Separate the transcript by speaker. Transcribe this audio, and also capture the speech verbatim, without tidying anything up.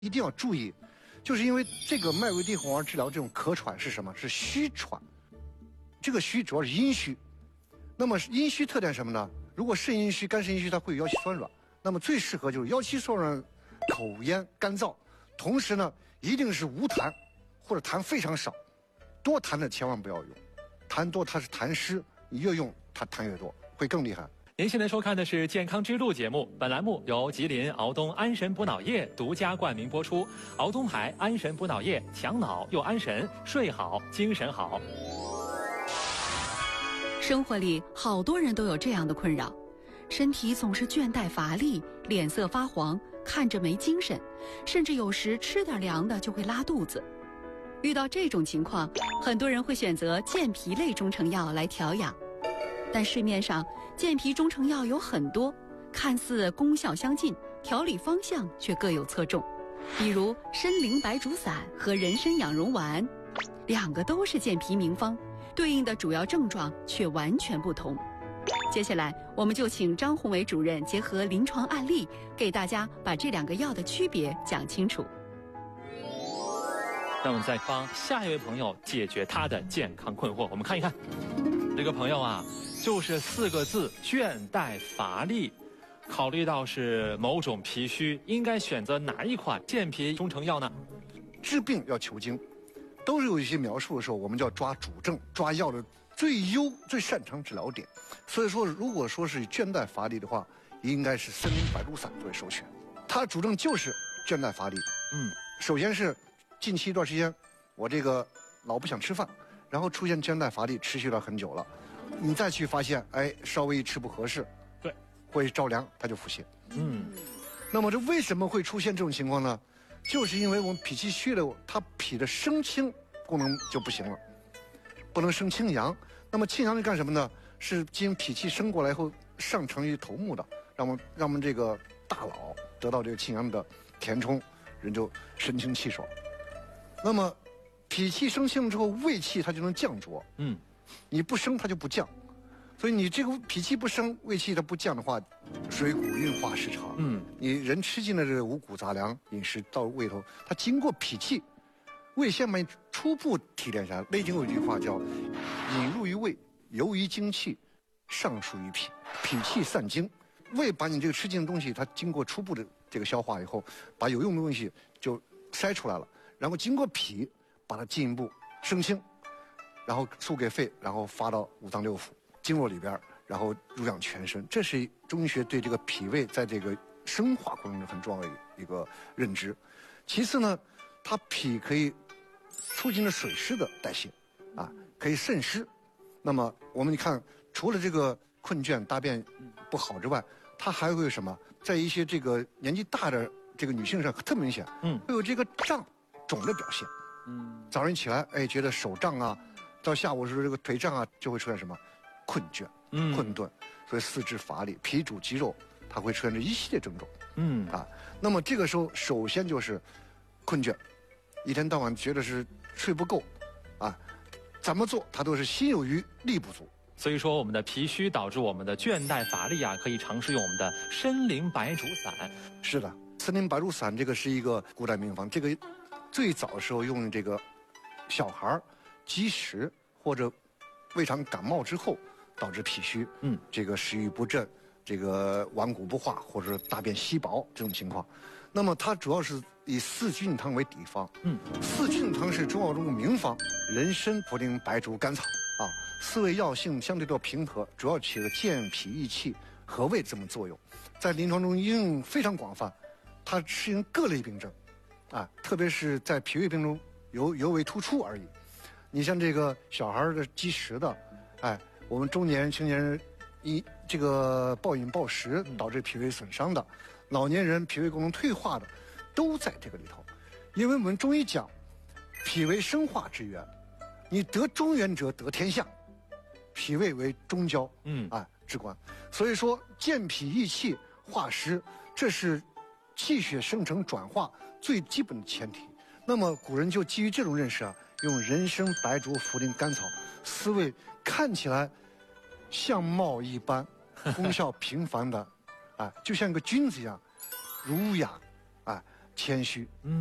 Speaker 1: 一定要注意，就是因为这个麦维地黄丸治疗这种咳喘是什么？是虚喘。这个虚主要是阴虚。那么阴虚特点什么呢？如果肾阴虚、肝肾阴虚，它会有腰膝酸软。那么最适合就是腰膝酸软、口咽干燥，同时呢，一定是无痰或者痰非常少，多痰的千万不要用，痰多它是痰湿，你越用它痰越多，会更厉害。
Speaker 2: 您现在收看的是《健康之路》节目，本栏目由吉林敖东安神补脑液独家冠名播出。敖东牌安神补脑液，强脑又安神，睡好精神好。
Speaker 3: 生活里好多人都有这样的困扰，身体总是倦怠乏力，脸色发黄，看着没精神，甚至有时吃点凉的就会拉肚子。遇到这种情况，很多人会选择健脾类中成药来调养。但市面上健脾中成药有很多，看似功效相近，调理方向却各有侧重。比如参苓白术散和人参养荣丸，两个都是健脾名方，对应的主要症状却完全不同。接下来我们就请张宏伟主任结合临床案例，给大家把这两个药的区别讲清楚。
Speaker 2: 那我们再帮下一位朋友解决他的健康困惑。我们看一看，这个朋友啊，就是四个字：倦怠乏力。考虑到是某种脾虚，应该选择哪一款健脾中成药呢？
Speaker 1: 治病要求精，都是有一些描述的时候，我们就要抓主症，抓药的最优、最擅长治疗点。所以说，如果说是倦怠乏力的话，应该是参苓白术散作为首选。它主症就是倦怠乏力。嗯，首先是近期一段时间，我这个老不想吃饭，然后出现倦怠乏力，持续了很久了。你再去发现，哎，稍微一吃不合适，
Speaker 2: 对，
Speaker 1: 会着凉，它就腹泻。
Speaker 2: 嗯，
Speaker 1: 那么这为什么会出现这种情况呢？就是因为我们脾气虚了，它脾的生清功能就不行了，不能生清阳。那么清阳是干什么呢？是经脾气生过来以后上承于头目的，让我们让我们这个大脑得到这个清阳的填充，人就神清气爽。那么脾气生清之后，胃气它就能降浊。嗯。你不升它就不降，所以你这个脾气不升，胃气它不降的话，水谷运化失常。嗯，你人吃进了这五谷杂粮饮食到胃头，它经过脾气，胃先把你初步提炼下来。《内经》有一句话叫“引入于胃，游于精气，上属于脾”，脾气散精，胃把你这个吃进的东西，它经过初步的这个消化以后，把有用的东西就筛出来了，然后经过脾把它进一步升清。然后输给肺，然后发到五脏六腑、经络里边，然后濡养全身。这是中医学对这个脾胃在这个生化过程中很重要的一个认知。其次呢，它脾可以促进了水湿的代谢，啊，可以渗湿。那么我们你看，除了这个困倦、大便不好之外，它还会有什么？在一些这个年纪大的这个女性上特别明显，嗯，会有这个胀、肿的表现。嗯，早上起来，哎，觉得手胀啊。到下午时候，这个腿胀啊，就会出现什么困倦、嗯、困顿，所以四肢乏力，脾主肌肉，它会出现这一系列症状。嗯啊，那么这个时候，首先就是困倦，一天到晚觉得是睡不够，啊，怎么做它都是心有余力不足。
Speaker 2: 所以说，我们的脾虚导致我们的倦怠乏力啊，可以尝试用我们的参苓白术散。
Speaker 1: 是的，参苓白术散这个是一个古代名方，这个最早的时候用这个小孩儿。积食或者胃肠感冒之后导致脾虚，嗯，这个食欲不振，这个顽固不化或者大便稀薄这种情况，那么它主要是以四君子汤为底方，嗯，四君子汤是中药中的名方，人参、茯苓、白术、甘草啊，四味药性相对较平和，主要起了健脾益气、和胃这么作用，在临床中应用非常广泛，它适应各类病症，啊，特别是在脾胃病中尤尤为突出而已。你像这个小孩的积食的，哎，我们中年人、青年人，一这个暴饮暴食导致脾胃损伤的，老年人脾胃功能退化的，都在这个里头。因为我们中医讲，脾为生化之源，你得中原者得天下，脾胃为中焦，嗯，哎，至关。所以说，健脾益气、化湿，这是气血生成转化最基本的前提。那么古人就基于这种认识啊。用人参、白术、茯苓、甘草四味看起来相貌一般，功效平凡的，啊，就像个君子一样，儒雅，啊， 谦虚。